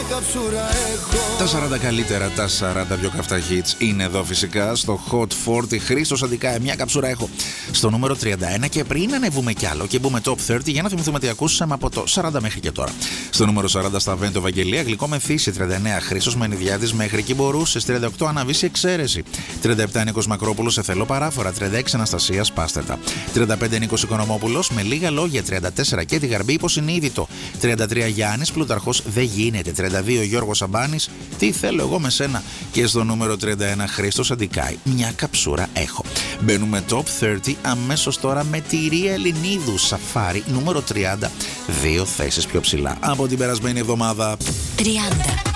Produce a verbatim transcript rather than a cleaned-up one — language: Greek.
καψούρα έχω. Τα σαράντα καλύτερα, τα σαράντα πιο καυτά hits είναι εδώ φυσικά στο Hot σαράντα. Χρήστος Αντικάη, μια καψούρα έχω στο νούμερο τριάντα ένα. Και πριν ανεβούμε κι άλλο και μπούμε top τριάντα, για να θυμηθούμε τι ακούσαμε από το σαράντα μέχρι και τώρα. Στο νούμερο σαράντα στα Βέντο Βαγγελία, γλυκό μεθύσι. τριάντα εννέα Χρήστος Μενιδιάδης, μέχρι εκεί μπορούσες. τριάντα οκτώ Αναβίση Εξαίρεση. τριάντα επτά Νίκος Μακρόπουλος, σε θέλω παράφορα. τριάντα έξι Αναστασία Πάστετα. τριάντα πέντε Νίκος Οικονομόπουλος, με λίγα λόγια. τριάντα τέσσερα και τη Γαρμπή υποσυνείδητο. τριάντα τρία Γιάννης Πλουταρχός, δεν γίνεται. τριάντα δύο Γιώργος Αμπάνης, τι θέλω εγώ με σένα. Και στο νούμερο τριάντα ένα Χρήστος Αντικάη, μια καψούρα έχω. Μπαίνουμε top τριάντα αμέσως τώρα με τη Ρία Ελληνίδου, Σαφάρι, νούμερο τριάντα, δύο θέσεις πιο ψηλά από την περασμένη εβδομάδα. τριάντα.